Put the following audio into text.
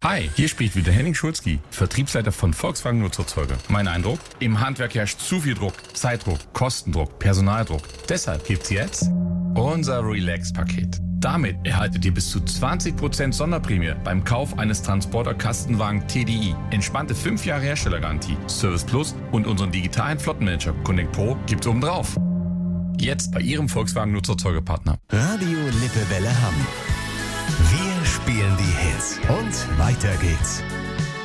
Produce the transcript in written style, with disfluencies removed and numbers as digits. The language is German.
Hi, hier spricht wieder Henning Schulzki, Vertriebsleiter von Volkswagen Nutzerzeuger. Mein Eindruck? Im Handwerk herrscht zu viel Druck, Zeitdruck, Kostendruck, Personaldruck. Deshalb gibt's jetzt unser Relax-Paket. Damit erhaltet ihr bis zu 20% Sonderprämie beim Kauf eines Transporter-Kastenwagen TDI. Entspannte 5 Jahre Herstellergarantie, Service Plus und unseren digitalen Flottenmanager Connect Pro gibt's obendrauf. Jetzt bei Ihrem Volkswagen Nutzerzeugerpartner. Radio Lippewelle Hamm. Wir spielen die Hits und weiter geht's.